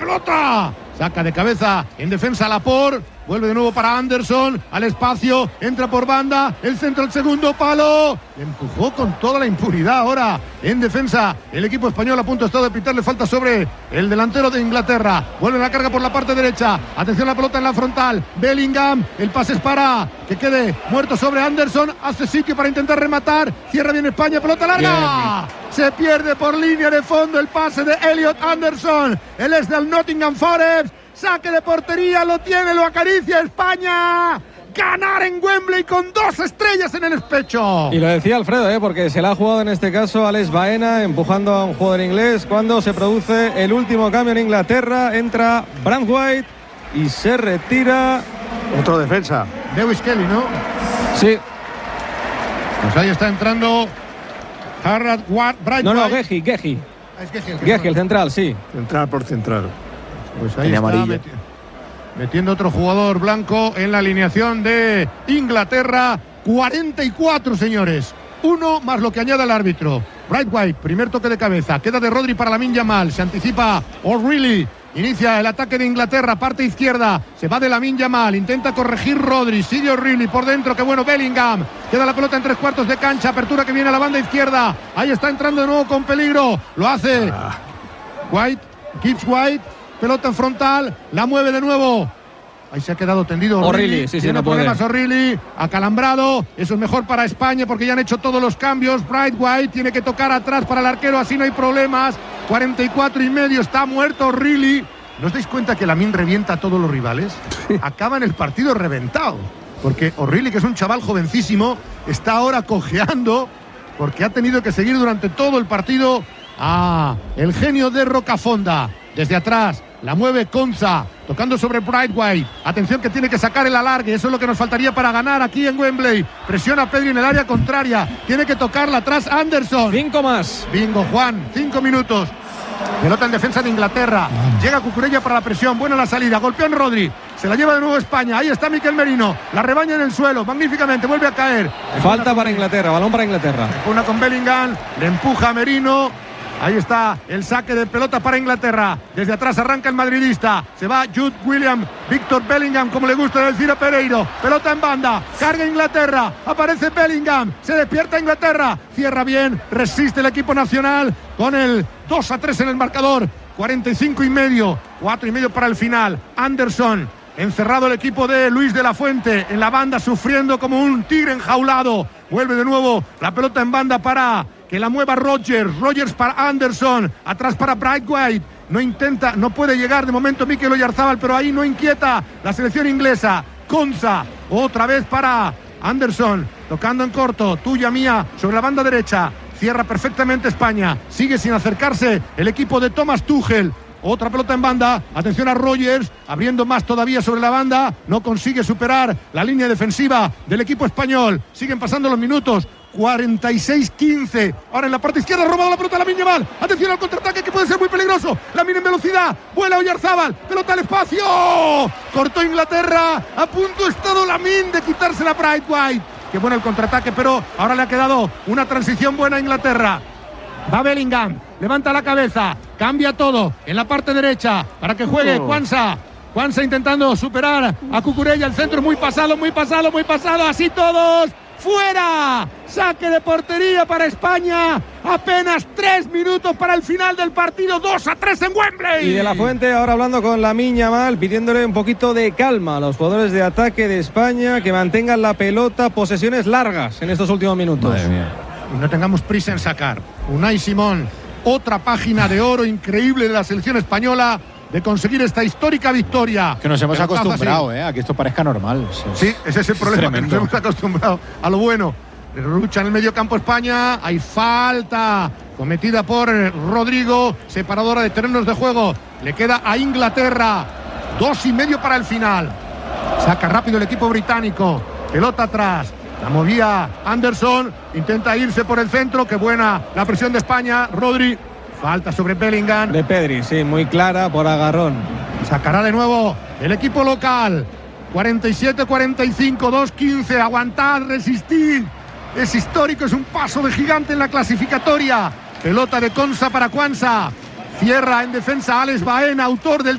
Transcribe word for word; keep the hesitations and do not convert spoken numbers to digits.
pelota. Saca de cabeza en defensa Laporte. Vuelve de nuevo para Anderson. Al espacio. Entra por banda. El centro al segundo palo. Le empujó con toda la impunidad ahora. En defensa. El equipo español a punto está de pitarle falta sobre el delantero de Inglaterra. Vuelve la carga por la parte derecha. Atención a la pelota en la frontal. Bellingham. El pase es para que quede muerto sobre Anderson. Hace sitio para intentar rematar. Cierra bien España. Pelota larga. Bien. Se pierde por línea de fondo el pase de Elliot Anderson. Él es del Nottingham Forest. Saque de portería, lo tiene, lo acaricia España. Ganar en Wembley con dos estrellas en el pecho. Y lo decía Alfredo, ¿eh? porque se la ha jugado en este caso Alex Baena, empujando a un jugador inglés. Cuando se produce el último cambio en Inglaterra, entra Braithwaite y se retira. Otro defensa. Lewis Kelly, ¿no? Sí. Pues ahí está entrando Harald Braithwaite. No, no, Geji, Geji. Ah, es Geji, el, Geji, el central, sí. Central por central. Pues ahí está meti- metiendo otro jugador blanco en la alineación de Inglaterra. cuarenta y cuatro, señores. Uno más lo que añade el árbitro. Braithwaite, primer toque de cabeza. Queda de Rodri para Lamine Yamal. Se anticipa O'Reilly. Inicia el ataque de Inglaterra, parte izquierda. Se va de Lamine Yamal. Intenta corregir Rodri. Sigue O'Reilly por dentro. Qué bueno Bellingham. Queda la pelota en tres cuartos de cancha. Apertura que viene a la banda izquierda. Ahí está entrando de nuevo con peligro. Lo hace White. Gibbs White. Pelota en frontal, la mueve de nuevo. Ahí se ha quedado tendido O'Reilly. Sí, sí, Tiene no problemas O'Reilly, acalambrado. Eso es mejor para España porque ya han hecho todos los cambios. Braithwaite tiene que tocar atrás para el arquero, así no hay problemas. cuarenta y cuatro y medio, está muerto O'Reilly. ¿No os dais cuenta que Lamine revienta a todos los rivales? Sí. Acaban el partido reventado. Porque O'Reilly, que es un chaval jovencísimo, está ahora cojeando porque ha tenido que seguir durante todo el partido a el genio de Rocafonda. Desde atrás la mueve Konsa, tocando sobre Braithwaite. Atención que tiene que sacar el alargue. Eso es lo que nos faltaría para ganar aquí en Wembley. Presiona a Pedri en el área contraria. Tiene que tocarla atrás Anderson. Cinco más. Bingo, Juan. Cinco minutos. Pelota en defensa de Inglaterra. Llega Cucurella para la presión. Buena la salida. Golpeó en Rodri. Se la lleva de nuevo España. Ahí está Mikel Merino. La rebaña en el suelo. Magníficamente. Vuelve a caer. Falta para Inglaterra. Balón para Inglaterra. Una con Bellingham. Le empuja a Merino. Ahí está el saque de pelota para Inglaterra. Desde atrás arranca el madridista. Se va Jude Williams, Victor Bellingham, como le gusta decir a Pereiro. Pelota en banda. Carga Inglaterra. Aparece Bellingham. Se despierta Inglaterra. Cierra bien. Resiste el equipo nacional con el dos a tres en el marcador. cuarenta y cinco y medio. cuatro y medio para el final. Anderson. Encerrado el equipo de Luis de la Fuente. En la banda sufriendo como un tigre enjaulado. Vuelve de nuevo la pelota en banda para que la mueva Rogers. Rogers para Anderson. Atrás para Braithwaite. No intenta, no puede llegar de momento Mikel Oyarzabal, pero ahí no inquieta la selección inglesa. Konsa. Otra vez para Anderson. Tocando en corto. Tuya mía sobre la banda derecha. Cierra perfectamente España. Sigue sin acercarse el equipo de Thomas Tuchel. Otra pelota en banda, atención a Rogers, abriendo más todavía sobre la banda, no consigue superar la línea defensiva del equipo español. Siguen pasando los minutos, cuarenta y seis quince. Ahora en la parte izquierda, robado la pelota a Lamine Yamal. Atención al contraataque que puede ser muy peligroso. Lamine en velocidad, vuela Oyarzabal, pelota al espacio. Cortó Inglaterra, a punto ha estado Lamine de quitársela a Braithwaite. Qué bueno el contraataque, pero ahora le ha quedado una transición buena a Inglaterra. Va Bellingham, levanta la cabeza, cambia todo en la parte derecha para que juegue Quansah. Quansah intentando superar a Cucurella, el centro muy pasado, muy pasado, muy pasado, así todos. ¡Fuera! Saque de portería para España. Apenas tres minutos para el final del partido. dos a tres en Wembley. Y de la Fuente ahora hablando con Lamine Yamal, pidiéndole un poquito de calma a los jugadores de ataque de España, que mantengan la pelota, posesiones largas en estos últimos minutos. Madre mía. Y no tengamos prisa en sacar. Unai Simón, otra página de oro increíble de la selección española de conseguir esta histórica victoria. Que nos hemos acostumbrado eh, a que esto parezca normal. Sí, ese es el problema, que nos hemos acostumbrado a lo bueno. Lucha en el medio campo España. Hay falta cometida por Rodrigo, separadora de terrenos de juego. Le queda a Inglaterra. Dos y medio para el final. Saca rápido el equipo británico. Pelota atrás. La movía Anderson, intenta irse por el centro, qué buena la presión de España. Rodri, falta sobre Bellingham. De Pedri, sí, muy clara por agarrón. Sacará de nuevo el equipo local. cuarenta y siete cuarenta y cinco, dos quince, aguantad, resistir. Es histórico, es un paso de gigante en la clasificatoria. Pelota de Konsa para Quansah. Cierra en defensa Alex Baena, autor del